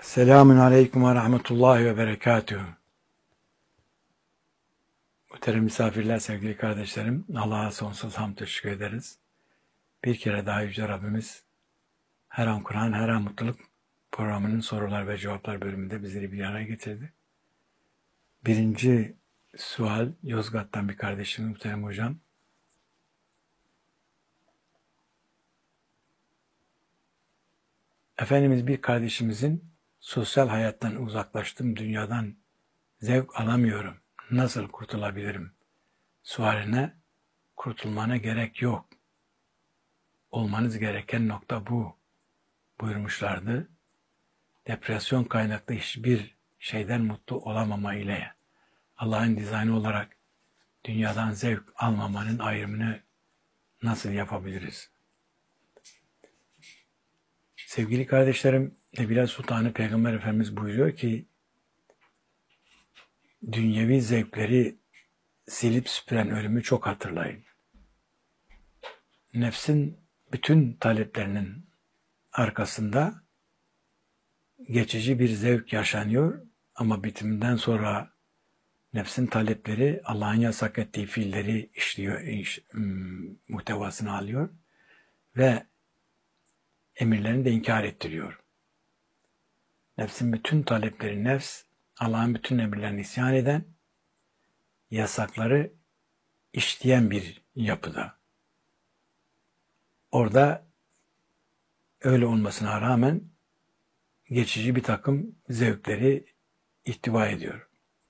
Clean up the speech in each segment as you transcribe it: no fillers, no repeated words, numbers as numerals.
Selamun aleyküm ve rahmetullahi ve berekatuhu. Muhterem misafirler, sevgili kardeşlerim, Allah'a sonsuz hamd teşekkür ederiz. Bir kere daha Yüce Rabbimiz Her An Kur'an, Her An Mutluluk programının sorular ve cevaplar bölümünde bizleri bir araya getirdi. Birinci sual Yozgat'tan bir kardeşim, muhterem hocam. Efendimiz bir kardeşimizin sosyal hayattan uzaklaştım, dünyadan zevk alamıyorum, nasıl kurtulabilirim sualine kurtulmana gerek yok. Olmanız gereken nokta bu buyurmuşlardı. Depresyon kaynaklı hiçbir şeyden mutlu olamama ile Allah'ın dizaynı olarak dünyadan zevk almamanın ayrımını nasıl yapabiliriz? Sevgili kardeşlerim, Nebile Sultanı Peygamber Efendimiz buyuruyor ki dünyevi zevkleri silip süpüren ölümü çok hatırlayın. Nefsin bütün taleplerinin arkasında geçici bir zevk yaşanıyor ama bitiminden sonra nefsin talepleri Allah'ın yasak ettiği fiilleri işliyor, muhtevasını alıyor ve emirlerini de inkar ettiriyor. Nefsin bütün talepleri, nefs Allah'ın bütün emirlerini isyan eden, yasakları işleyen bir yapıda. Orada öyle olmasına rağmen geçici bir takım zevkleri ihtiva ediyor.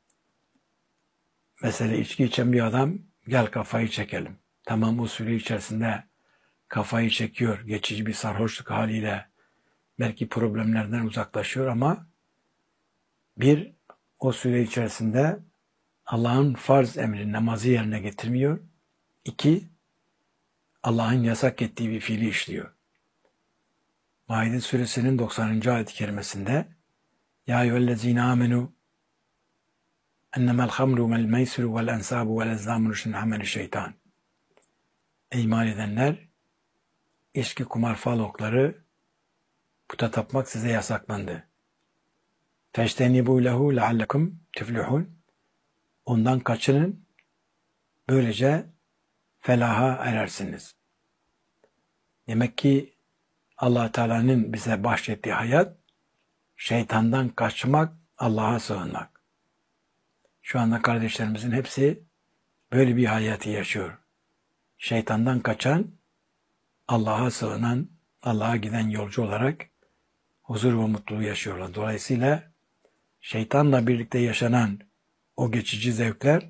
Mesela içki içen bir adam, gel kafayı çekelim. Tamam, o süre içerisinde kafayı çekiyor, geçici bir sarhoşluk haliyle belki problemlerden uzaklaşıyor ama o süre içerisinde Allah'ın farz emri, namazı yerine getirmiyor. 2, Allah'ın yasak ettiği bir fiili işliyor. Maide suresinin 90. ayet-i kerimesinde Ya eyyühellezine amenu ennemel hamru vel meysiru vel ensabu vel ezlamu rüşnün ameli şeytan. Ey iman edenler, içki, kumar, fal okları, puta tapmak size yasaklandı. Feştenibû lehu leallekum tüflihun. Ondan kaçının, böylece felaha erersiniz. Demek ki Allah Teala'nın bize bahşettiği hayat, şeytandan kaçmak, Allah'a sığınmak. Şu anda kardeşlerimizin hepsi böyle bir hayatı yaşıyor. Şeytandan kaçan, Allah'a sığınan, Allah'a giden yolcu olarak huzur ve mutluluğu yaşıyorlar. Dolayısıyla şeytanla birlikte yaşanan o geçici zevkler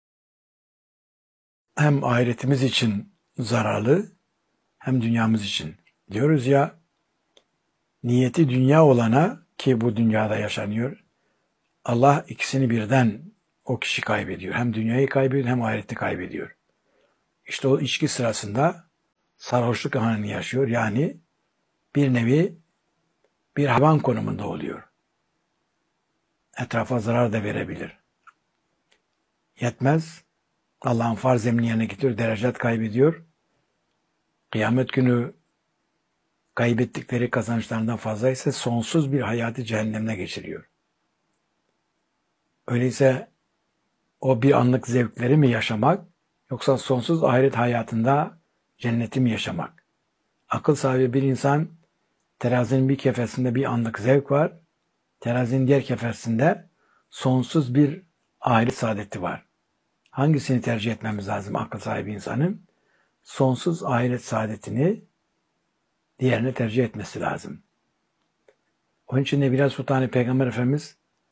hem ahiretimiz için zararlı hem dünyamız için. Diyoruz ya, niyeti dünya olana, ki bu dünyada yaşanıyor, Allah ikisini birden o kişi kaybediyor. Hem dünyayı kaybediyor hem ahireti kaybediyor. İşte o içki sırasında sarhoşluk anını yaşıyor. Yani bir nevi bir havan konumunda oluyor. Etrafa zarar da verebilir. Yetmez. Allah'ın farz emrini yerine getiriyor. Derecat kaybediyor. Kıyamet günü kaybettikleri kazançlarından fazlaysa sonsuz bir hayatı cehennemine geçiriyor. Öyleyse o bir anlık zevkleri mi yaşamak, yoksa sonsuz ahiret hayatında cenneti mi yaşamak? Akıl sahibi bir insan, terazinin bir kefesinde bir anlık zevk var, terazinin diğer kefesinde sonsuz bir ahiret saadeti var. Hangisini tercih etmemiz lazım akıl sahibi insanın? Sonsuz ahiret saadetini diğerine tercih etmesi lazım. Onun için Nebile Sultanı Peygamber Efendimiz,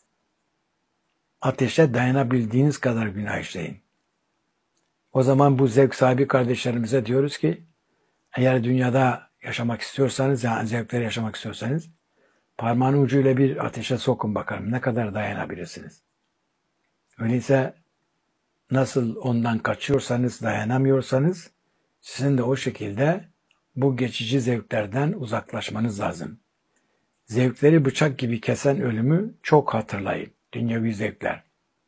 ateşe dayanabildiğiniz kadar günah işleyin. O zaman bu zevk sahibi kardeşlerimize diyoruz ki, eğer dünyada yaşamak istiyorsanız, yani zevkleri yaşamak istiyorsanız, parmağın ucuyla bir ateşe sokun bakalım, ne kadar dayanabilirsiniz. Öyleyse nasıl ondan kaçıyorsanız, dayanamıyorsanız, sizin de o şekilde bu geçici zevklerden uzaklaşmanız lazım. Zevkleri bıçak gibi kesen ölümü çok hatırlayın. Dünyevi zevkler.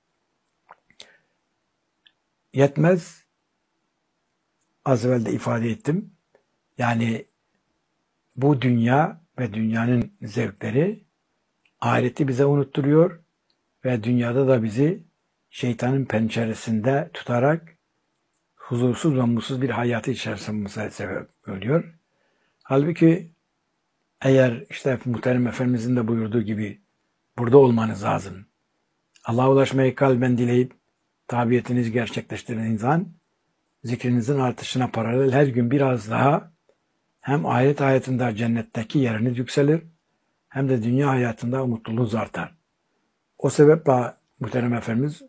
Yetmez, az evvel de ifade ettim. Yani bu dünya ve dünyanın zevkleri ahireti bize unutturuyor ve dünyada da bizi şeytanın pençeresinde tutarak huzursuz ve mutsuz bir hayatı içerisinde sebep oluyor. Halbuki eğer işte Muhterem Efendimizin de buyurduğu gibi burada olmanız lazım. Allah'a ulaşmayı kalben dileyip tabiyetinizi gerçekleştirdiğiniz an zikrinizin artışına paralel her gün biraz daha hem ahiret hayatında cennetteki yeriniz yükselir hem de dünya hayatında mutluluğunuz artar. O sebeple Muhterem Efendimiz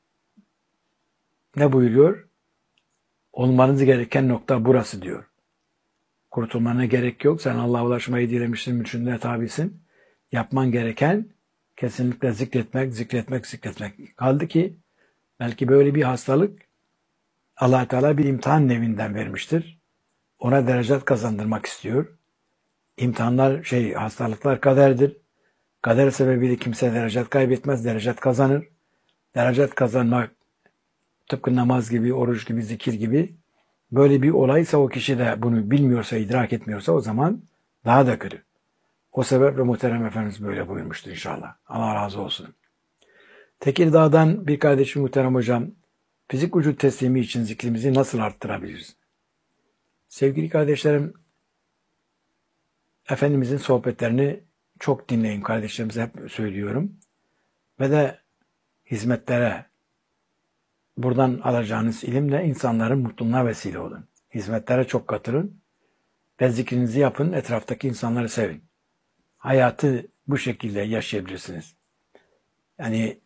ne buyuruyor? Olmanız gereken nokta burası diyor. Kurtulmana gerek yok. Sen Allah'a ulaşmayı dilemişsin, mülküne tabisin. Yapman gereken kesinlikle zikretmek, zikretmek, zikretmek. Kaldı ki belki böyle bir hastalık Allah Teala bir imtihan nevinden vermiştir. Ona derecet kazandırmak istiyor. İmtihanlar hastalıklar kaderdir. Kader sebebiyle kimse derecet kaybetmez, derecet kazanır. Derecet kazanmak tıpkı namaz gibi, oruç gibi, zikir gibi böyle bir olaysa o kişi de bunu bilmiyorsa, idrak etmiyorsa o zaman daha da kötü. O sebeple Muhterem Efendimiz böyle buyurmuştur inşallah. Allah razı olsun. Tekirdağ'dan bir kardeşim Muhterem Hocam, fizik vücut teslimi için zikrimizi nasıl arttırabiliriz? Sevgili kardeşlerim, Efendimizin sohbetlerini çok dinleyin kardeşlerimize hep söylüyorum. Ve de hizmetlere, buradan alacağınız ilimle insanların mutluluğuna vesile olun. Hizmetlere çok katılın ve zikrinizi yapın, etraftaki insanları sevin. Hayatı bu şekilde yaşayabilirsiniz. Yani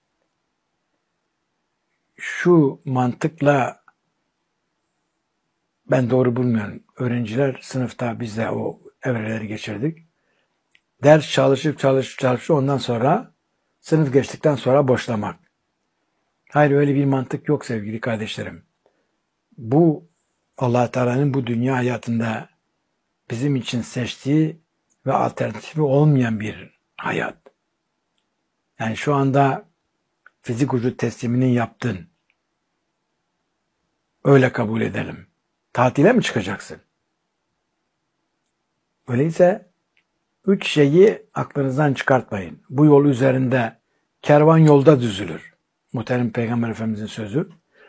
şu mantıkla ben doğru bulmuyorum. Öğrenciler sınıfta biz de o evreleri geçirdik. Ders çalışıp ondan sonra sınıf geçtikten sonra boşlamak. Hayır, öyle bir mantık yok sevgili kardeşlerim. Bu Allah Teala'nın bu dünya hayatında bizim için seçtiği ve alternatifi olmayan bir hayat. Yani şu anda fizik vücut teslimini yaptın. Öyle kabul edelim. Tatile mi çıkacaksın? Öyleyse 3 şeyi aklınızdan çıkartmayın. Bu yol üzerinde kervan yolda düzülür. Muhterem Peygamber Efendimizin sözü.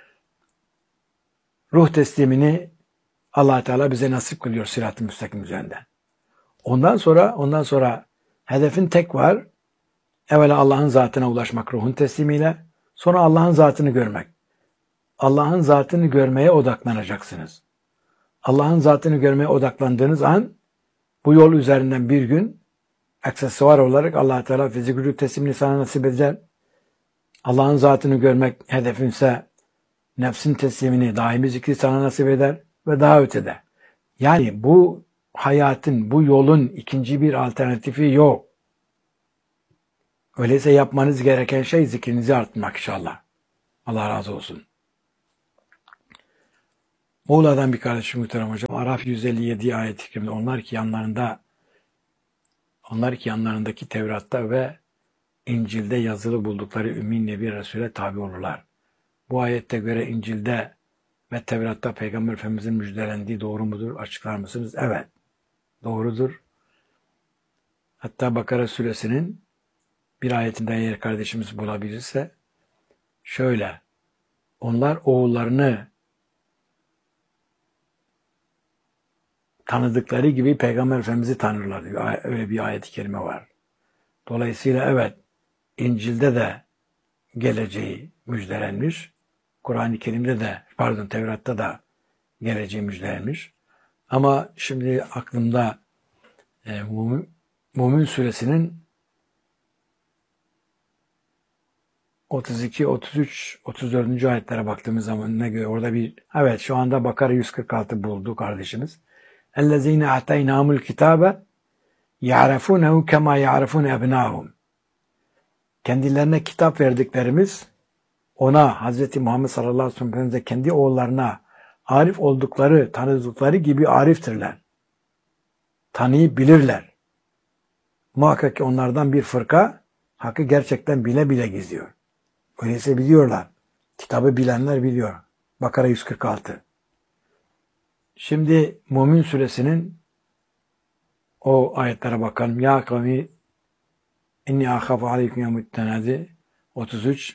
Ruh teslimini Allah Teala bize nasip kılıyor sırat-ı müstakim üzerinden. Ondan sonra hedefin tek var. Evvela Allah'ın zatına ulaşmak ruhun teslimiyle. Sonra Allah'ın zatını görmek. Allah'ın zatını görmeye odaklanacaksınız. Allah'ın zatını görmeye odaklandığınız an bu yol üzerinden bir gün aksesuar olarak Allah Teala fizik vücut teslimini sana nasip edecek. Allah'ın zatını görmek hedefinse nefsin teslimini, daimi zikri sana nasip eder ve daha ötede. Yani bu hayatın, bu yolun ikinci bir alternatifi yok. Öyleyse yapmanız gereken şey zikrinizi arttırmak inşallah. Allah razı olsun. Muğla'dan bir kardeşim Muhterem Hocam, Araf 157 ayet-i kerimede onlar ki yanlarındaki Tevrat'ta ve İncil'de yazılı buldukları Ümmi Nebi Resul'e tabi olurlar. Bu ayette göre İncil'de ve Tevrat'ta Peygamber Efendimizin müjdelendiği doğru mudur? Açıklar mısınız? Evet, doğrudur. Hatta Bakara suresinin bir ayetinde eğer kardeşimiz bulabilirse şöyle, onlar oğullarını tanıdıkları gibi Peygamber Efendimiz'i tanırlar diyor. Öyle bir ayet-i kerime var. Dolayısıyla evet, İncil'de de geleceği müjdelenmiş. Kur'an-ı Kerim'de de, Tevrat'ta da geleceği müjdelenmiş. Ama şimdi aklımda Mümin Suresinin 32, 33, 34. ayetlere baktığımız zaman ne göre orada şu anda Bakara 146 buldu kardeşimiz. اَلَّذ۪ينَ اَعْتَيْنَامُ الْكِتَابَ يَعْرَفُونَهُ كَمَا يَعْرَفُونَ اَبْنَاهُمْ. Kendilerine kitap verdiklerimiz ona, Hz. Muhammed sallallahu aleyhi ve sellem'e kendi oğullarına arif oldukları, tanıdıkları gibi ariftirler. Tanıyıp bilirler. Muhakkak ki onlardan bir fırka hakkı gerçekten bile bile gizliyor. Öyleyse biliyorlar. Kitabı bilenler biliyor. Bakara 146. Şimdi Mümin Suresinin o ayetlere bakalım. Ya kavmi İnni ahafu aleyküm yevmet tenadi 33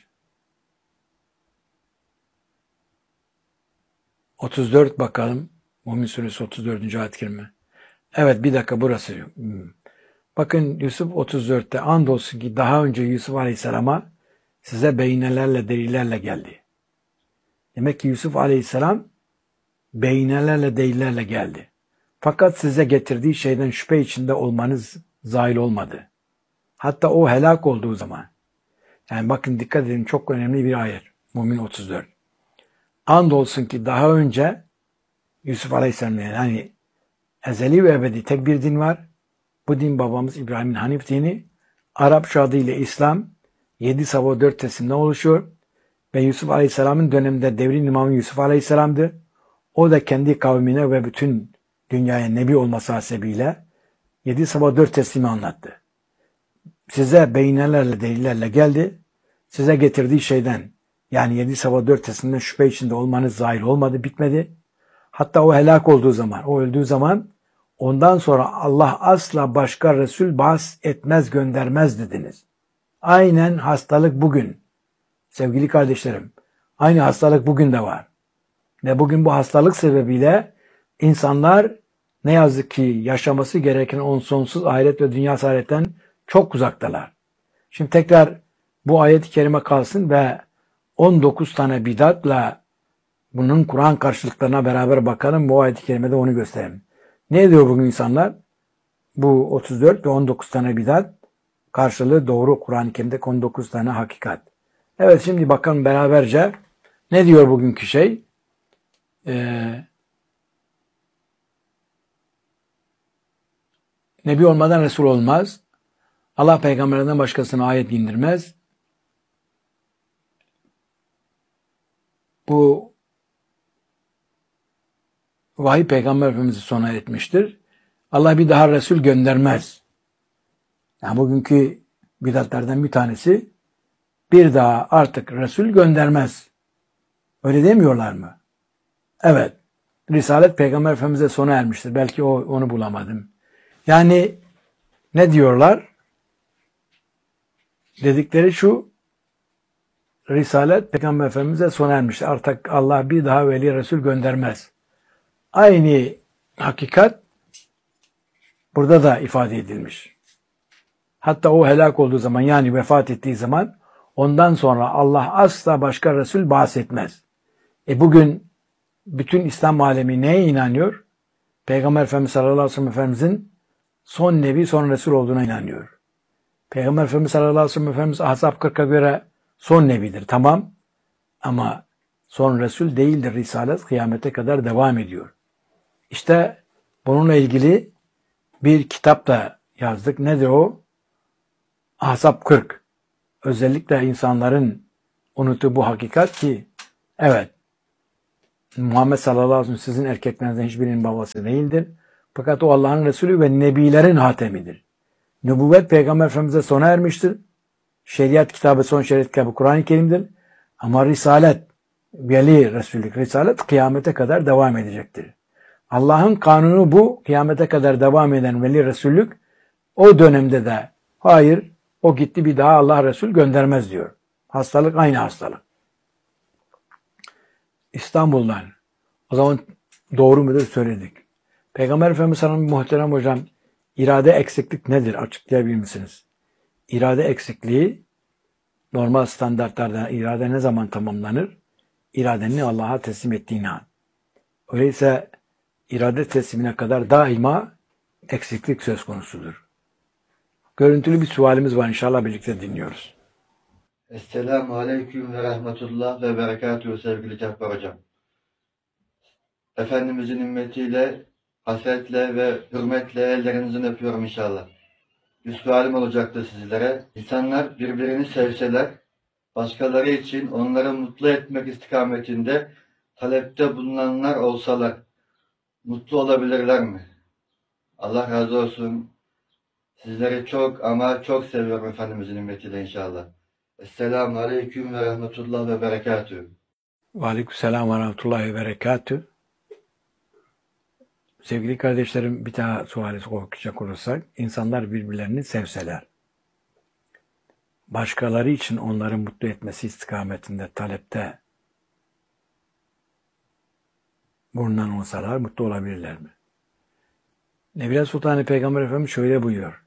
34 bakalım. Mümin Suresi 34. ayet-i kerime. Evet bir dakika burası. Bakın Yusuf 34'te andolsun ki daha önce Yusuf Aleyhisselam'a size beyinelerle, delillerle geldi. Demek ki Yusuf Aleyhisselam beyinelerle, delillerle geldi. Fakat size getirdiği şeyden şüphe içinde olmanız zahil olmadı. Hatta o helak olduğu zaman. Yani bakın dikkat edin çok önemli bir ayet. Mümin 34. Andolsun ki daha önce Yusuf Aleyhisselam yani ezeli ve ebedi tek bir din var. Bu din babamız İbrahim'in Hanif dini. Arapça adıyla İslam 7 sava 4 tesimden oluşuyor. Ve Yusuf Aleyhisselam'ın döneminde devrin imamı Yusuf Aleyhisselam'dı. O da kendi kavmine ve bütün dünyaya nebi olması hasebiyle 7 sava 4 teslimi anlattı. Size beyinelerle, delillerle geldi. Size getirdiği şeyden yani 7 sava 4 tesliminden şüphe içinde olmanız zahir olmadı, bitmedi. Hatta o helak olduğu zaman, o öldüğü zaman ondan sonra Allah asla başka Resul bahs etmez, göndermez dediniz. Aynen hastalık bugün. Sevgili kardeşlerim, aynı hastalık bugün de var. Ve bugün bu hastalık sebebiyle insanlar ne yazık ki yaşaması gereken o sonsuz ahiret ve dünya saadetten çok uzaktalar. Şimdi tekrar bu ayet-i kerime kalsın ve 19 tane bidatla bunun Kur'an karşılıklarına beraber bakalım. Bu ayet-i kerimede onu gösterelim. Ne diyor bugün insanlar? Bu 34 ve 19 tane bidat karşılığı doğru Kur'an-ı Kerim'de 19 tane hakikat. Evet şimdi bakalım beraberce ne diyor bugünkü şey? Nebi olmadan Resul olmaz. Allah peygamberlerden başkasına ayet indirmez. Bu vahiy peygamber Efendimiz'i sona etmiştir. Allah bir daha Resul göndermez. Yani bugünkü bidatlardan bir tanesi bir daha artık Resul göndermez. Öyle demiyorlar mı? Evet. Risalet Peygamber Efendimiz'e sona ermiştir. Belki onu bulamadım. Yani ne diyorlar? Dedikleri şu, Risalet Peygamber Efendimiz'e sona ermiştir. Artık Allah bir daha veli Resul göndermez. Aynı hakikat burada da ifade edilmiş. Hatta o helak olduğu zaman yani vefat ettiği zaman ondan sonra Allah asla başka Resul bahsetmez. Bugün bütün İslam alemi neye inanıyor? Peygamber Efendimiz sallallahu aleyhi ve sellem Efendimizin son nebi, son Resul olduğuna inanıyor. Peygamber Efendimiz sallallahu aleyhi ve sellem Efendimiz Ahzab 40'a göre son nebidir. Tamam ama son Resul değildir. Risalet kıyamete kadar devam ediyor. İşte bununla ilgili bir kitap da yazdık. Nedir o? Ahzab 40. Özellikle insanların unuttuğu bu hakikat ki evet Muhammed sallallahu aleyhi ve sellem sizin erkeklerinizden hiçbirinin babası değildir. Fakat o Allah'ın Resulü ve Nebilerin hatemidir. Nübüvvet Peygamber Efendimiz'e sona ermiştir. Şeriat kitabı, son şeriat kitabı Kur'an-ı Kerim'dir. Ama Risalet, veli Resullük, Risalet kıyamete kadar devam edecektir. Allah'ın kanunu bu, kıyamete kadar devam eden veli Resullük o dönemde de hayır, o gitti bir daha Allah Resul göndermez diyor. Hastalık aynı hastalık. İstanbul'dan. O zaman doğru mudur söyledik. Peygamber Efendimiz Hanım muhterem hocam irade eksiklik nedir? Açıklayabilir misiniz? İrade eksikliği normal standartlarda irade ne zaman tamamlanır? İradenini Allah'a teslim ettiğin an. Öyleyse irade teslimine kadar daima eksiklik söz konusudur. Görüntülü bir sualimiz var inşallah birlikte dinliyoruz. Esselamu Aleyküm ve Rahmetullah ve Berekatuhu sevgili Cabbar Hocam. Efendimizin ümmetiyle, hasretle ve hürmetle ellerinizden öpüyorum inşallah. Bir sualim olacaktı sizlere. İnsanlar birbirini sevseler, başkaları için onları mutlu etmek istikametinde talepte bulunanlar olsalar, mutlu olabilirler mi? Allah razı olsun. Sizleri çok ama çok seviyorum Efendimizin ümmetiyle inşallah. Esselamu Aleyküm ve Rahmetullah ve Berekatuhu. Ve Aleykümselam ve Rahmetullahi ve Berekatuhu. Sevgili kardeşlerim bir daha suali okuyacak olursak, insanlar birbirlerini sevseler. başkaları için onları mutlu etmesi istikametinde talepte bulunan olsalar mutlu olabilirler mi? Nebile Sultan Peygamber Efendimiz şöyle buyuruyor.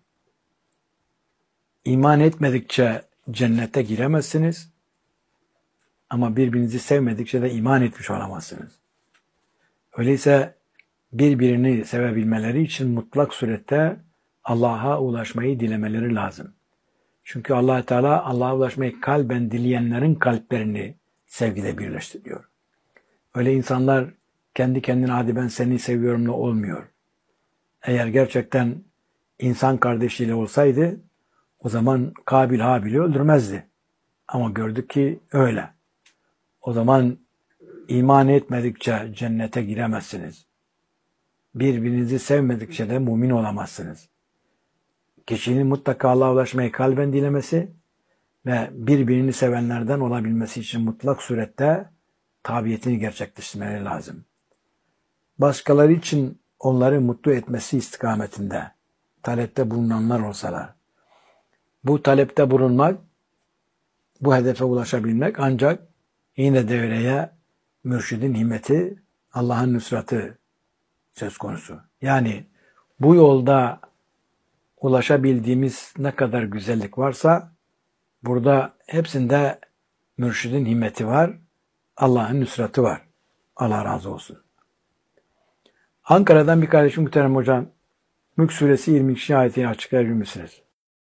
İman etmedikçe cennete giremezsiniz ama birbirinizi sevmedikçe de iman etmiş olamazsınız. Öyleyse birbirini sevebilmeleri için mutlak surette Allah'a ulaşmayı dilemeleri lazım. Çünkü Allah Teala Allah'a ulaşmayı kalben dileyenlerin kalplerini sevgide birleştiriyor. Öyle insanlar kendi kendine hadi ben seni seviyorumla olmuyor. Eğer gerçekten insan kardeşiyle olsaydı o zaman Kabil Habil'i öldürmezdi. Ama gördük ki öyle. O zaman iman etmedikçe cennete giremezsiniz. Birbirinizi sevmedikçe de mümin olamazsınız. Kişinin mutlaka Allah'a ulaşmayı kalben dilemesi ve birbirini sevenlerden olabilmesi için mutlak surette tabiyetini gerçekleştirmeleri lazım. Başkaları için onları mutlu etmesi istikametinde talepte bulunanlar olsalar, bu talepte bulunmak, bu hedefe ulaşabilmek ancak yine devreye mürşidin himmeti, Allah'ın nusratı söz konusu. Yani bu yolda ulaşabildiğimiz ne kadar güzellik varsa burada hepsinde mürşidin himmeti var, Allah'ın nusratı var. Allah razı olsun. Ankara'dan bir kardeşim muhterem hocam, Mülk Suresi 22. ayetini açıklayabilir misiniz?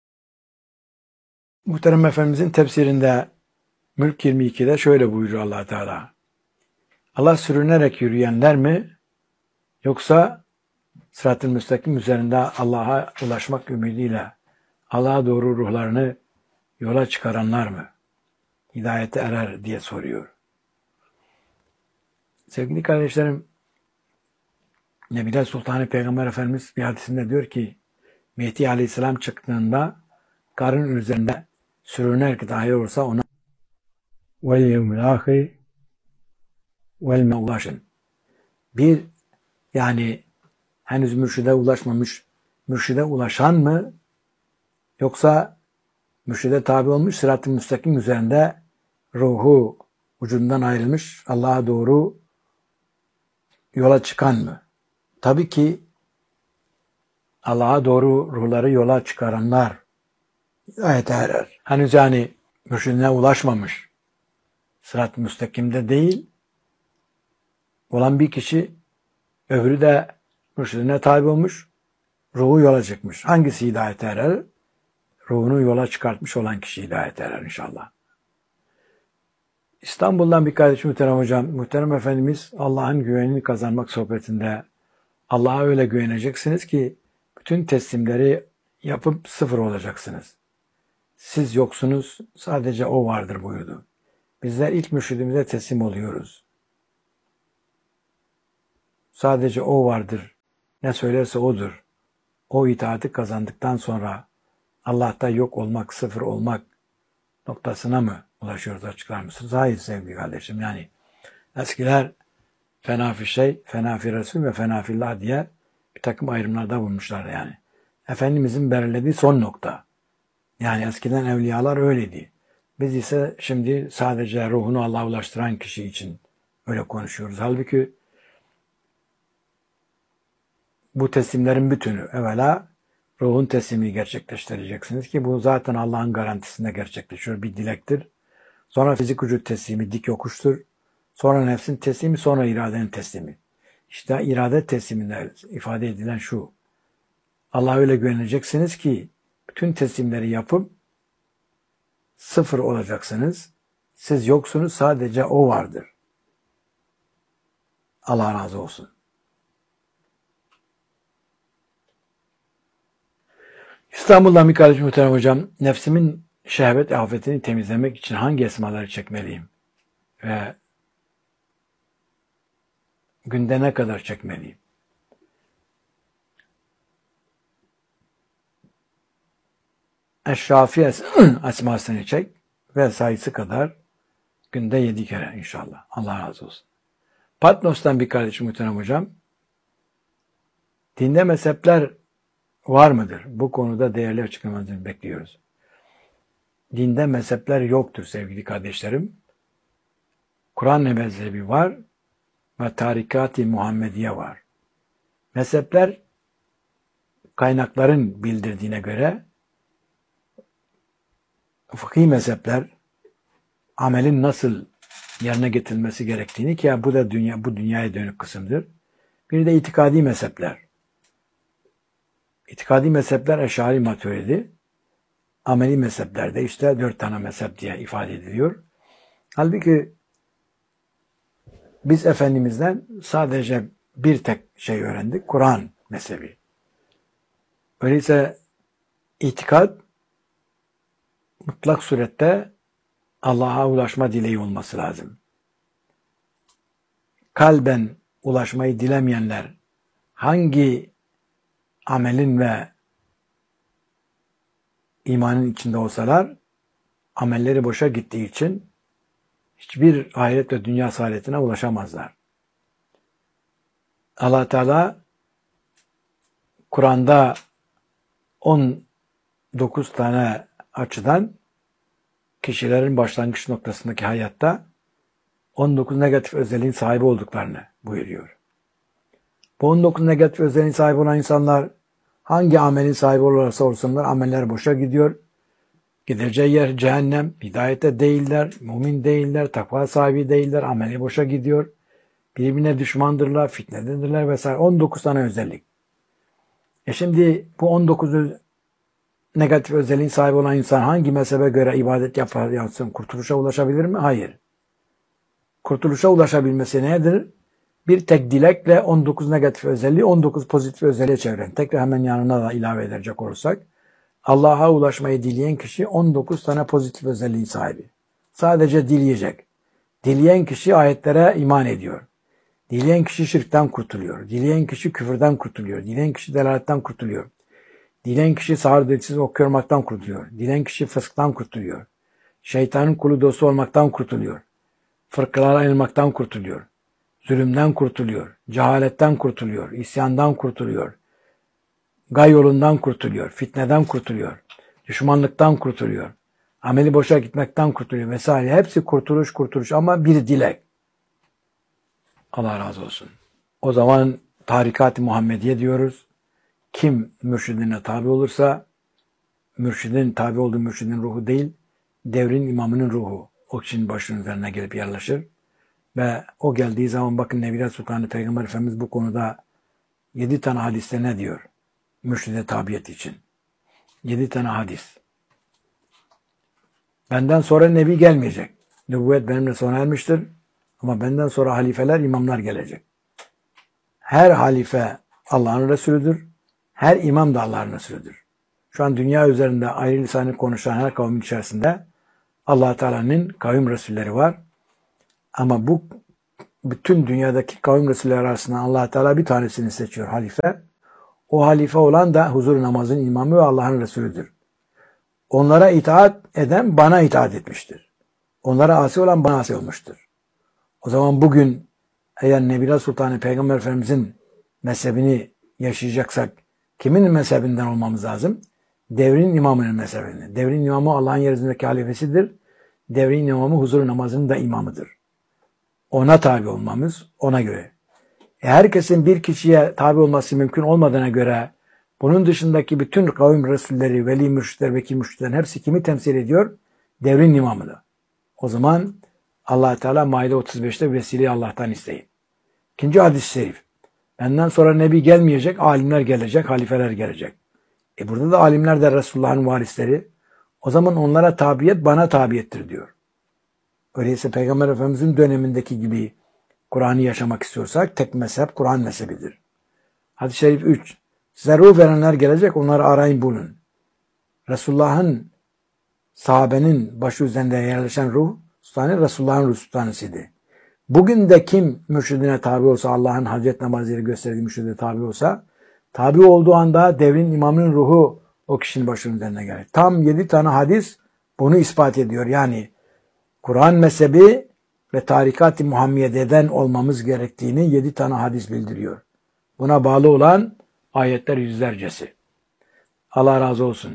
Muhterem Efendimizin tefsirinde Mülk 22'de şöyle buyuruyor Allah Teala. Allah sürünerek yürüyenler mi yoksa sırat-ı müstakim üzerinde Allah'a ulaşmak ümidiyle Allah'a doğru ruhlarını yola çıkaranlar mı hidayete erer diye soruyor. Sevgili kardeşlerim, Nebile Sultan Peygamber Efendimiz bir hadisinde diyor ki Mehdi Aleyhisselam çıktığında karın üzerinde sürünerek dahi olsa ona vel yevmil ahir vel mevlaşın. Bir, yani henüz mürşide ulaşmamış, mürşide ulaşan mı yoksa mürşide tabi olmuş sırat-ı müstakim üzerinde ruhu ucundan ayrılmış Allah'a doğru yola çıkan mı? Tabii ki Allah'a doğru ruhları yola çıkaranlar hidayete erer. Henüz yani mürşidine ulaşmamış, sırat-ı müstakimde değil olan bir kişi, öbürü de mürşidine tabi olmuş, ruhu yola çıkmış. Hangisi hidayete erer? Ruhunu yola çıkartmış olan kişi hidayete erer inşallah. İstanbul'dan bir kardeşim muhterem hocam, muhterem Efendimiz Allah'ın güvenini kazanmak sohbetinde Allah'a öyle güveneceksiniz ki bütün teslimleri yapıp sıfır olacaksınız. Siz yoksunuz, sadece O vardır buyurdu. Bizler ilk mürşidimize teslim oluyoruz. Sadece O vardır. Ne söylerse O'dur. O itaati kazandıktan sonra Allah'ta yok olmak, sıfır olmak noktasına mı ulaşıyoruz, açıklar mısınız? Hayır sevgili kardeşim. Yani eskiler fena fi şey, fena fi resul ve fena fillah diye bir takım ayrımlarda bulmuşlar yani. Efendimizin belirlediği son nokta. Yani eskiden evliyalar öyleydi. Biz ise şimdi sadece ruhunu Allah'a ulaştıran kişi için öyle konuşuyoruz. Halbuki bu teslimlerin bütünü evvela ruhun teslimini gerçekleştireceksiniz ki bu zaten Allah'ın garantisinde gerçekleşiyor. Bir dilektir. Sonra fizik vücut teslimi dik yokuştur. Sonra nefsin teslimi, sonra iradenin teslimi. İşte irade tesliminde ifade edilen şu. Allah'a öyle güveneceksiniz ki bütün teslimleri yapıp sıfır olacaksınız. Siz yoksunuz, sadece O vardır. Allah razı olsun. İstanbul'dan bir kardeşim muhterem hocam, nefsimin şehvet afetini temizlemek için hangi esmaları çekmeliyim? Ve günde ne kadar çekmeliyim? Eşrafi esmasını çek ve sayısı kadar günde 7 kere inşallah. Allah razı olsun. Patmos'tan bir kardeşim muhterem hocam, dinde mezhepler var mıdır? Bu konuda değerli açıklamalarını bekliyoruz. dinde mezhepler yoktur sevgili kardeşlerim. Kur'an mezhebi var ve tarikat-ı Muhammediye var. Mezhepler kaynakların bildirdiğine göre fıkhi mezhepler amelin nasıl yerine getirilmesi gerektiğini, ki bu da bu dünyaya dönük kısımdır. Bir de itikadi mezhepler. İtikadi mezhepler Eş'ari Maturidi. Ameli mezheplerde işte 4 tane mezhep diye ifade ediliyor. Halbuki biz Efendimiz'den sadece bir tek şey öğrendik. Kur'an mezhebi. Öyleyse itikad mutlak surette Allah'a ulaşma dileği olması lazım. Kalben ulaşmayı dilemeyenler hangi amelin ve imanın içinde olsalar amelleri boşa gittiği için hiçbir ahiret ve dünya saadetine ulaşamazlar. Allah Teala Kur'an'da 19 tane açıdan kişilerin başlangıç noktasındaki hayatta 19 negatif özelliğin sahibi olduklarını buyuruyor. Bu 19 negatif özelliğin sahibi olan insanlar hangi amelin sahibi olursa olsunlar ameller boşa gidiyor. Gideceği yer cehennem, hidayete değiller, mümin değiller, takva sahibi değiller, ameli boşa gidiyor. Birbirine düşmandırlar, fitnededirler vesaire. 19 tane özellik. Şimdi bu 19 negatif özelliğin sahibi olan insan hangi mezhebe göre ibadet yapsın, kurtuluşa ulaşabilir mi? Hayır. Kurtuluşa ulaşabilmesi nedir? Bir tek dilekle 19 negatif özelliği 19 pozitif özelliğe çeviren. Tekrar hemen yanına da ilave edecek olursak, Allah'a ulaşmayı dileyen kişi 19 tane pozitif özelliğin sahibi. Sadece dileyecek. Dileyen kişi ayetlere iman ediyor. Dileyen kişi şirkten kurtuluyor. Dileyen kişi küfürden kurtuluyor. Dileyen kişi delaletten kurtuluyor. Dileyen kişi sağır dilsiz okuyormaktan kurtuluyor. Dileyen kişi fısktan kurtuluyor. Şeytanın kulu dostu olmaktan kurtuluyor. Fırkalara ayrılmaktan kurtuluyor. Zulümden kurtuluyor. Cehaletten kurtuluyor. İsyandan kurtuluyor. Gay yolundan kurtuluyor. Fitneden kurtuluyor. Düşmanlıktan kurtuluyor. Ameli boşa gitmekten kurtuluyor vesaire. Hepsi kurtuluş ama bir dilek. Allah razı olsun. O zaman tarikat-ı Muhammediye diyoruz. Kim mürşidine tabi olursa, mürşidin tabi olduğu mürşidin ruhu değil, devrin imamının ruhu o kişinin başının üzerine gelip yerleşir. Ve o geldiği zaman bakın Nebiler Sultanı Peygamber Efendimiz bu konuda 7 tane hadiste ne diyor? Mürşide tabiyet için. 7 tane hadis. Benden sonra Nebi gelmeyecek. Nübüvvet benimle sona ermiştir. Ama benden sonra halifeler, imamlar gelecek. Her halife Allah'ın Resulüdür. Her imam da Allah'ın Resulüdür. Şu an dünya üzerinde ayrı lisanı konuşan her kavmin içerisinde Allah Teala'nın kavim Resulleri var. Ama bu bütün dünyadaki kavim Resulleri arasında Allah Teala bir tanesini seçiyor halife. O halife olan da huzur namazın imamı ve Allah'ın Resulüdür. Onlara itaat eden bana itaat etmiştir. Onlara asi olan bana asi olmuştur. O zaman bugün eğer Nebiler Sultanı Peygamber Efendimizin mezhebini yaşayacaksak kimin mezhebinden olmamız lazım? Devrin imamının mezhebinden. Devrin imamı Allah'ın yeryüzündeki halifesidir. Devrin imamı huzur namazının da imamıdır. Ona tabi olmamız, ona göre. Herkesin bir kişiye tabi olması mümkün olmadığına göre bunun dışındaki bütün kavim Resulleri, veli mürşitler, vekil mürşitlerin hepsi kimi temsil ediyor? Devrin imamını. O zaman Allah Teala Maide 35'te vesileyi Allah'tan isteyin. İkinci hadis-i şerif. Benden sonra Nebi gelmeyecek, alimler gelecek, halifeler gelecek. Burada da alimler de Resulullah'ın varisleri. O zaman onlara tabiyet bana tabiyettir diyor. Öyleyse Peygamber Efendimiz'in dönemindeki gibi Kur'an'ı yaşamak istiyorsak tek mezhep Kur'an mezhebidir. Hadis-i şerif 3. Size ruh verenler gelecek, onları arayın bulun. Resulullah'ın sahabenin başı üzerinde yerleşen ruh sultanı Resulullah'ın ruh sultanısıydı. Bugün de kim mürşidine tabi olsa, Allah'ın hacet namazları gösterdiği mürşidine tabi olsa, tabi olduğu anda devrin imamının ruhu o kişinin başının üzerine gelir. Tam 7 tane hadis bunu ispat ediyor. Yani Kur'an mezhebi ve tarikat-ı Muhammediye'den olmamız gerektiğini 7 tane hadis bildiriyor. Buna bağlı olan ayetler yüzlercesi. Allah razı olsun.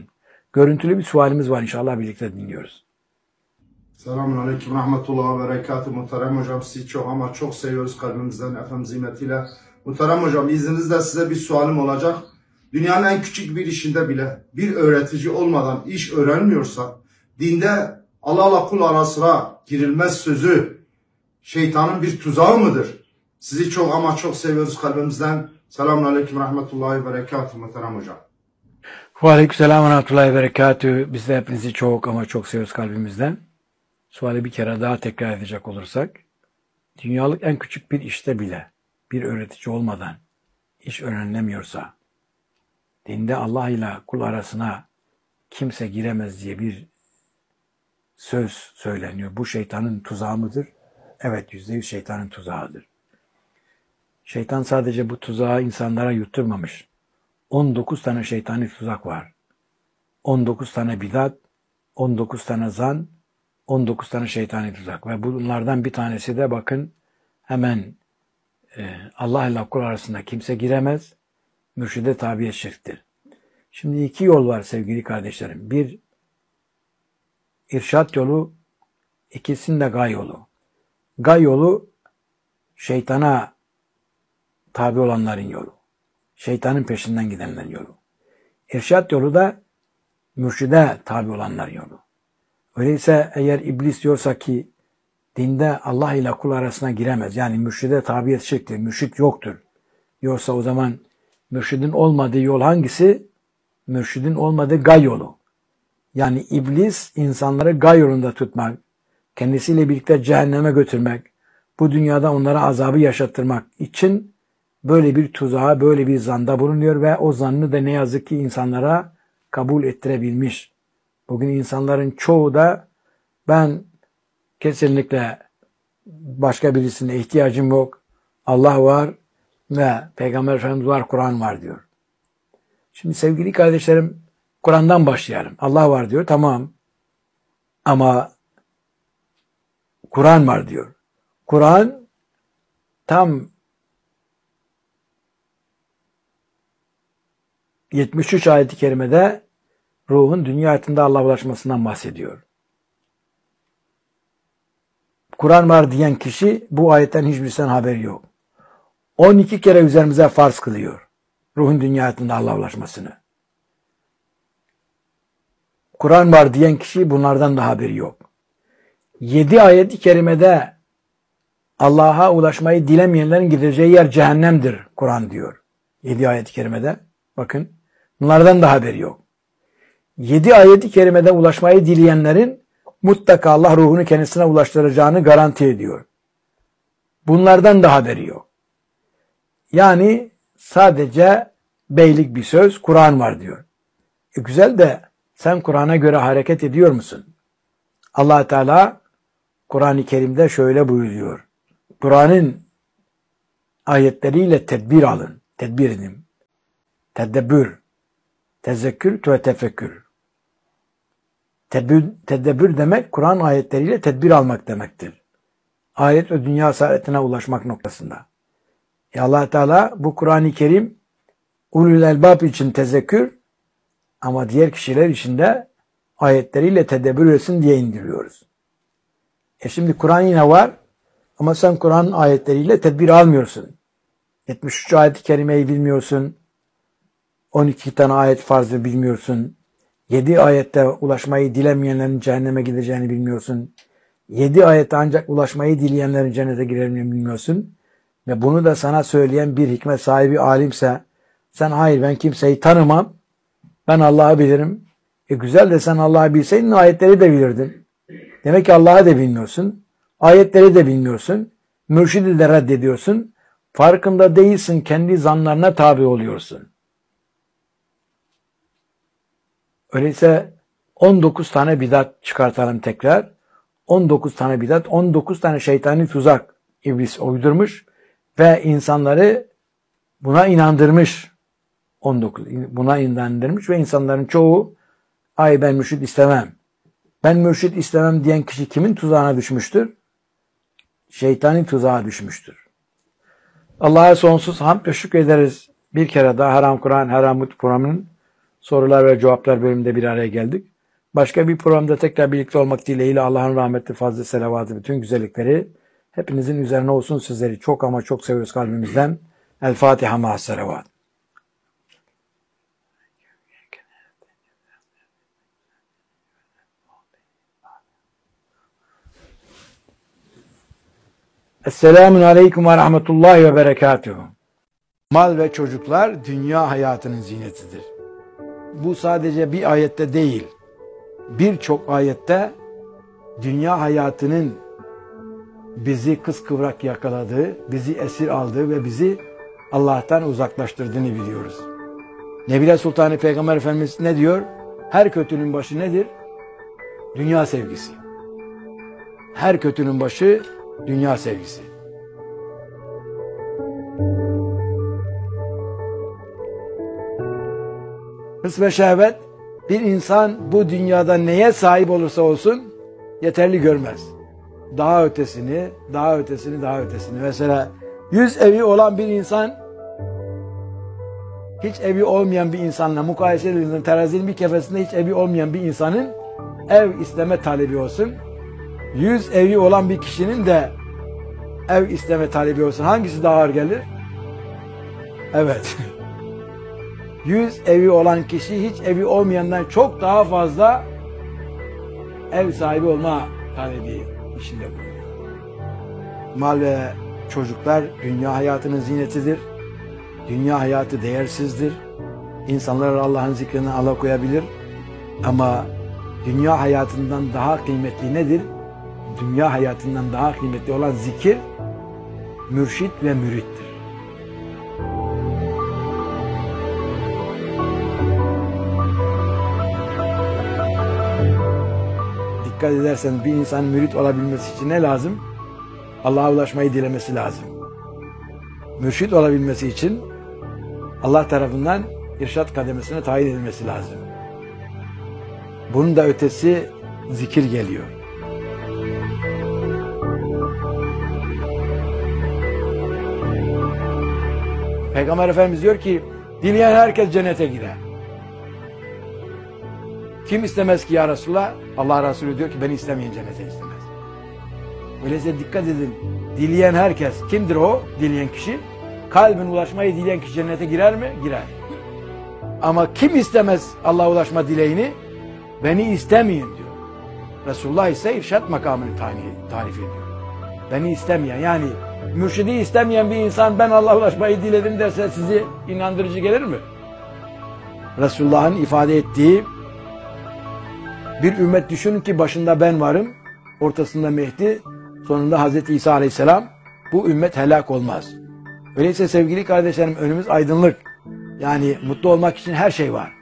görüntülü bir sualimiz var, inşallah birlikte dinliyoruz. Selamun Aleyküm Rahmetullah ve Berekatuhu. Muhterem hocam, sizi çok ama çok seviyoruz kalbimizden, efendim zimmetiyle. Muhterem hocam, izninizle size bir sualim olacak. Dünyanın en küçük bir işinde bile bir öğretici olmadan iş öğrenmiyorsa, dinde Allah'la kul arasına girilmez sözü şeytanın bir tuzağı mıdır? Sizi çok ama çok seviyoruz kalbimizden. Selamun Aleyküm Rahmetullahi ve Berekatuhu Muhterem hocam. Aleykümselam ve rahmetullahi ve berekatühü. Biz de hepinizi çok ama çok seviyoruz kalbimizden. Suali bir kere daha tekrar edecek olursak, dünyalık en küçük bir işte bile bir öğretici olmadan iş öğrenilemiyorsa, dinde Allah ile kul arasına kimse giremez diye bir söz söyleniyor. Bu şeytanın tuzağı mıdır? Evet, %100 şeytanın tuzağıdır. Şeytan sadece bu tuzağı insanlara yutturmamış. 19 tane şeytani tuzak var. 19 tane bidat, 19 tane zan, 19 tane şeytani tuzak. Ve bunlardan bir tanesi de bakın hemen Allah ile kul arasında kimse giremez. Mürşide tabiye şirktir. Şimdi iki yol var sevgili kardeşlerim. Bir, irşat yolu, ikisinin de gay yolu. Gay yolu şeytana tabi olanların yolu. Şeytanın peşinden gidenlerin yolu. İrşat yolu da mürşide tabi olanların yolu. Öyleyse eğer iblis diyorsa ki dinde Allah ile kul arasına giremez, yani mürşide tabiyet şirktir, mürşit yoktur diyorsa, o zaman mürşidin olmadığı yol hangisi? Mürşidin olmadığı gay yolu. Yani iblis insanları gay yolunda tutmak, kendisiyle birlikte cehenneme götürmek, bu dünyada onlara azabı yaşattırmak için böyle bir tuzağa, böyle bir zanda bulunuyor ve o zannı da ne yazık ki insanlara kabul ettirebilmiş. Bugün insanların çoğu da ben kesinlikle başka birisine ihtiyacım yok, Allah var ve Peygamber Efendimiz var, Kur'an var diyor. Şimdi sevgili kardeşlerim, Kur'an'dan başlayalım. Allah var diyor, tamam, ama Kur'an var diyor. Kur'an tam 73 ayet-i kerimede ruhun dünya hayatında Allah'a ulaşmasından bahsediyor. Kur'an var diyen kişi bu ayetten hiçbirisinden haberi yok. 12 kere üzerimize farz kılıyor ruhun dünya hayatında Allah'a ulaşmasını. Kur'an var diyen kişi bunlardan da haberi yok. 7 ayet-i kerimede Allah'a ulaşmayı dilemeyenlerin gideceği yer cehennemdir Kur'an diyor. 7 ayet-i kerimede. Bakın, bunlardan da haberi yok. 7 ayet-i kerimede ulaşmayı dileyenlerin mutlaka Allah ruhunu kendisine ulaştıracağını garanti ediyor. Bunlardan da haberi yok. Yani sadece beylik bir söz, Kur'an var diyor. Güzel de sen Kur'an'a göre hareket ediyor musun? Allah Teala Kur'an-ı Kerim'de şöyle buyuruyor. Kur'an'ın ayetleriyle tedbir alın. Tedbir edin. Tedebbür. Tezekkür ve tefekkür. Tedebbür demek Kur'an ayetleriyle tedbir almak demektir. Ayet ve dünya saadetine ulaşmak noktasında. Allah Teala bu Kur'an-ı Kerim ulul elbab için tezekkür ama diğer kişiler için de ayetleriyle tedebbür etsin diye indiriyoruz. Şimdi Kur'an yine var ama sen Kur'an ayetleriyle tedbir almıyorsun. 73 ayet-i kerimeyi bilmiyorsun. 12 tane ayet farzı bilmiyorsun. 7 ayette ulaşmayı dilemeyenlerin cehenneme gideceğini bilmiyorsun. 7 ayette ancak ulaşmayı dileyenlerin cennete gireceğini bilmiyorsun. Ve bunu da sana söyleyen bir hikmet sahibi alimse, sen hayır ben kimseyi tanımam, ben Allah'ı bilirim. Güzel de sen Allah'ı bilseydin ayetleri de bilirdin. Demek ki Allah'ı da bilmiyorsun. Ayetleri de bilmiyorsun. Mürşidi de reddediyorsun. Farkında değilsin, kendi zanlarına tabi oluyorsun. Öyleyse 19 tane bidat çıkartalım tekrar. 19 tane bidat, 19 tane şeytani tuzak iblis uydurmuş ve insanları buna inandırmış. 19 buna inandırmış ve insanların çoğu ay ben mürşit istemem, ben mürşit istemem diyen kişi kimin tuzağına düşmüştür? Şeytani tuzağa düşmüştür. Allah'a sonsuz hamd ve şükrederiz. Bir kere daha Haram Kur'an, Haram Kur'an'ın sorular ve cevaplar bölümünde bir araya geldik. Başka bir programda tekrar birlikte olmak dileğiyle Allah'ın rahmeti, fazlı, selavatı, bütün güzellikleri hepinizin üzerine olsun. Sizleri çok ama çok seviyoruz kalbimizden. El Fatiha ma'as selavat. Esselamun Aleyküm ve Rahmetullahi ve Berekatuhu. Mal ve çocuklar dünya hayatının zinetidir. Bu sadece bir ayette değil, birçok ayette dünya hayatının bizi kıskıvrak yakaladığı, bizi esir aldığı ve bizi Allah'tan uzaklaştırdığını biliyoruz. Nebile Sultanı Peygamber Efendimiz ne diyor? Her kötünün başı nedir? Dünya sevgisi. Her kötünün başı dünya sevgisi. Hırs ve şehvet bir insan bu dünyada neye sahip olursa olsun yeterli görmez. Daha ötesini, daha ötesini, daha ötesini. Mesela 100 evi olan bir insan hiç evi olmayan bir insanla mukayese edildiğinde terazinin bir kefesinde hiç evi olmayan bir insanın ev isteme talebi olsun. 100 evi olan bir kişinin de ev isteme talebi olsun. Hangisi daha ağır gelir? Evet. 100 evi olan kişi hiç evi olmayandan çok daha fazla ev sahibi olma talebi içinde bulunuyor. Mal ve çocuklar dünya hayatının zinetidir. Dünya hayatı değersizdir. İnsanlar Allah'ın zikrinden alıkoyabilir. Ama dünya hayatından daha kıymetli nedir? Dünya hayatından daha kıymetli olan zikir, mürşit ve mürittir. Dikkat edersen bir insan mürit olabilmesi için ne lazım? Allah'a ulaşmayı dilemesi lazım. Mürşit olabilmesi için Allah tarafından irşat kademesine tayin edilmesi lazım. Bunun da ötesi zikir geliyor. Peygamber Efendimiz diyor ki, dileyen herkes cennete girer. Kim istemez ki ya Resulullah? Allah Resulü diyor ki, beni istemeyen cennete istemez. Öyleyse dikkat edin, dileyen herkes, kimdir o dileyen kişi? Kalbin ulaşmayı dileyen kişi cennete girer mi? Girer. Ama kim istemez Allah'a ulaşma dileğini? Beni istemeyin diyor. Resulullah ise irşat makamını tarif ediyor. Beni istemeyen, yani mürşidi istemeyen bir insan ben Allah'a ulaşmayı diledim derse sizi inandırıcı gelir mi? Resulullah'ın ifade ettiği bir ümmet düşünün ki başında ben varım, ortasında Mehdi, sonunda Hazreti İsa Aleyhisselam, bu ümmet helak olmaz. Öyleyse sevgili kardeşlerim önümüz aydınlık. Yani mutlu olmak için her şey var.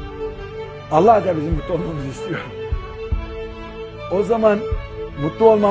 Allah da bizim mutlu olmamızı istiyor. O zaman mutlu olmamız